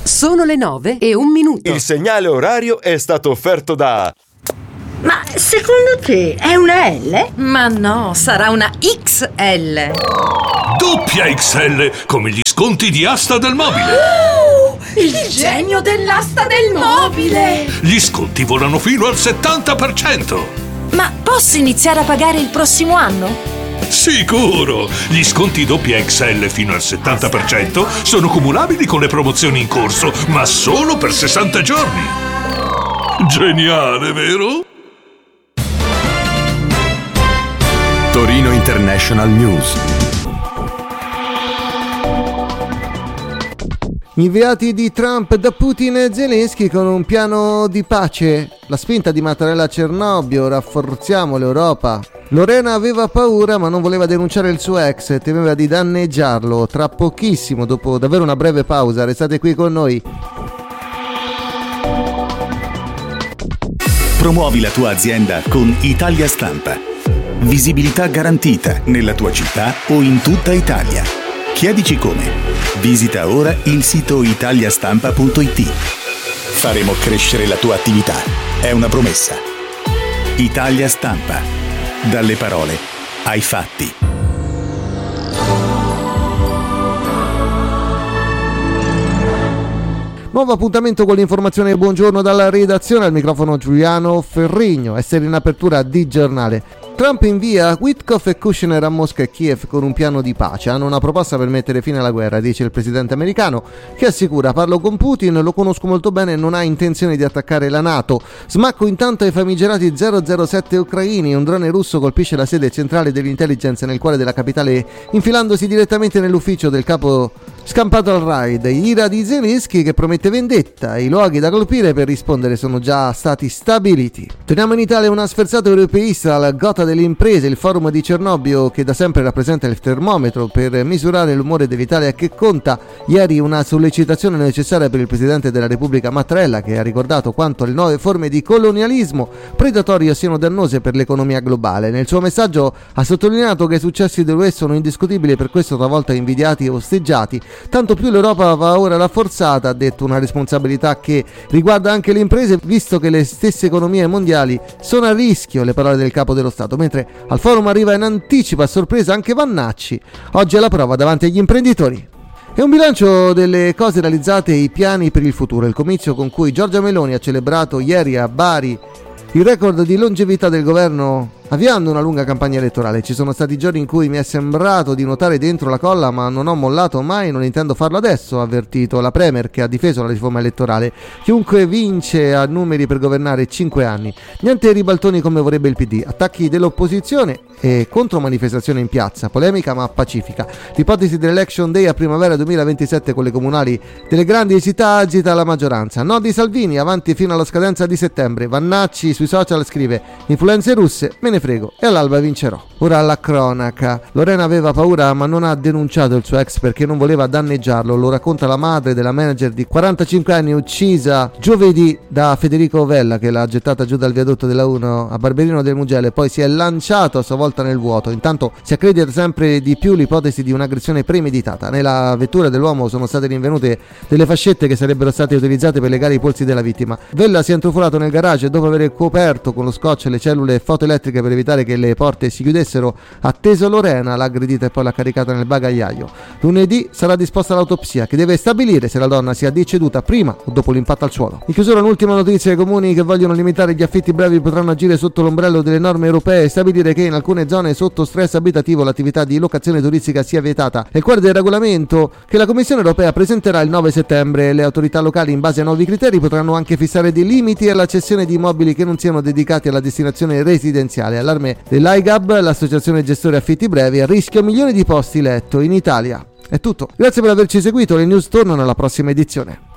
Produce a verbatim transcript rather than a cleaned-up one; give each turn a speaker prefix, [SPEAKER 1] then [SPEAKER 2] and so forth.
[SPEAKER 1] Sono le nove e un minuto.
[SPEAKER 2] Il segnale orario è stato offerto da...
[SPEAKER 3] Ma secondo te è una L?
[SPEAKER 4] Ma no, sarà una X L.
[SPEAKER 5] Doppia X L, come gli sconti di Asta del Mobile.
[SPEAKER 4] Oh, il genio dell'asta del mobile!
[SPEAKER 5] Gli sconti volano fino al settanta per cento.
[SPEAKER 6] Ma posso iniziare a pagare il prossimo anno?
[SPEAKER 5] Sicuro! Gli sconti doppia X L fino al settanta per cento sono cumulabili con le promozioni in corso, ma solo per sessanta giorni. Geniale, vero?
[SPEAKER 7] Torino International News.
[SPEAKER 8] Inviati di Trump da Putin e Zelensky con un piano di pace. La spinta di Mattarella a Cernobbio, rafforziamo l'Europa. Lorena aveva paura ma non voleva denunciare il suo ex, temeva di danneggiarlo. Tra pochissimo, dopo davvero una breve pausa, restate qui con noi.
[SPEAKER 7] Promuovi la tua azienda con Italia Stampa. Visibilità garantita nella tua città o in tutta Italia. Chiedici come. Visita ora il sito italiastampa punto it. Faremo crescere la tua attività. È una promessa. Italia Stampa. Dalle parole ai fatti.
[SPEAKER 8] Nuovo appuntamento con l'informazione. Buongiorno dalla redazione, al microfono Giuliano Ferrigno. Essere in apertura di giornale. Trump invia Witkoff e Kushner a Mosca e Kiev con un piano di pace. Hanno una proposta per mettere fine alla guerra, dice il presidente americano, che assicura: parlo con Putin, lo conosco molto bene e non ha intenzione di attaccare la NATO. Smacco intanto ai famigerati zero zero sette ucraini. Un drone russo colpisce la sede centrale dell'intelligence nel cuore della capitale, infilandosi direttamente nell'ufficio del capo scampato al raid. Ira di Zelensky che promette vendetta. I luoghi da colpire per rispondere sono già stati stabiliti. Torniamo in Italia. Una sferzata europeista al Gotha delle imprese, il forum di Cernobbio che da sempre rappresenta il termometro per misurare l'umore dell'Italia che conta. Ieri una sollecitazione necessaria per il presidente della Repubblica Mattarella, che ha ricordato quanto le nuove forme di colonialismo predatorio siano dannose per l'economia globale. Nel suo messaggio ha sottolineato che i successi dell'U E sono indiscutibili e per questo talvolta invidiati e osteggiati. Tanto più l'Europa va ora rafforzata, ha detto, una responsabilità che riguarda anche le imprese, visto che le stesse economie mondiali sono a rischio, le parole del capo dello Stato. Mentre al forum arriva in anticipo a sorpresa anche Vannacci, oggi alla prova davanti agli imprenditori. È un bilancio delle cose realizzate e i piani per il futuro, il comizio con cui Giorgia Meloni ha celebrato ieri a Bari il record di longevità del governo avviando una lunga campagna elettorale. Ci sono stati giorni in cui mi è sembrato di nuotare dentro la colla, ma non ho mollato mai e non intendo farlo adesso, ha avvertito la Premier, che ha difeso la riforma elettorale. Chiunque vince ha numeri per governare cinque anni. Niente ribaltoni come vorrebbe il P D, attacchi dell'opposizione e contromanifestazione in piazza, polemica ma pacifica. L'ipotesi dell'Election Day a primavera duemilaventisette con le comunali delle grandi città agita la maggioranza. No di Salvini, avanti fino alla scadenza di settembre. Vannacci sui social scrive: influenze russe, me ne frego e all'alba vincerò. Ora alla cronaca. Lorena aveva paura ma non ha denunciato il suo ex perché non voleva danneggiarlo. Lo racconta la madre della manager di quarantacinque anni uccisa giovedì da Federico Vella, che l'ha gettata giù dal viadotto della uno a Barberino del Mugello e poi si è lanciato a sua volta nel vuoto. Intanto si accredita sempre di più l'ipotesi di un'aggressione premeditata. Nella vettura dell'uomo sono state rinvenute delle fascette che sarebbero state utilizzate per legare i polsi della vittima. Vella si è intrufolato nel garage e dopo aver coperto con lo scotch le cellule fotoelettriche per evitare che le porte si chiudessero, ha atteso Lorena, l'ha aggredita e poi l'ha caricata nel bagagliaio. Lunedì sarà disposta l'autopsia che deve stabilire se la donna sia deceduta prima o dopo l'impatto al suolo. In chiusura un'ultima notizia: i comuni che vogliono limitare gli affitti brevi potranno agire sotto l'ombrello delle norme europee e stabilire che in alcune zone sotto stress abitativo l'attività di locazione turistica sia vietata. Nel cuore del regolamento che la Commissione europea presenterà il nove settembre, le autorità locali in base a nuovi criteri potranno anche fissare dei limiti alla cessione di immobili che non siano dedicati alla destinazione residenziale. Allarme dell'I G A B, l'associazione gestore affitti brevi, a rischio milioni di posti letto in Italia. È tutto, grazie per averci seguito, le news tornano alla prossima edizione.